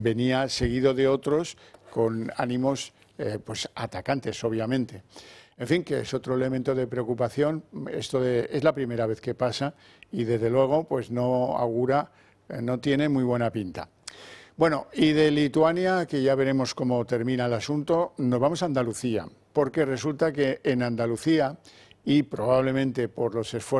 venía seguido de otros con ánimos pues atacantes, obviamente. En fin, que es otro elemento de preocupación. Es la primera vez que pasa y desde luego pues no augura, no tiene muy buena pinta. Bueno, y de Lituania, que ya veremos cómo termina el asunto, nos vamos a Andalucía, porque resulta que en Andalucía, y probablemente por los esfuerzos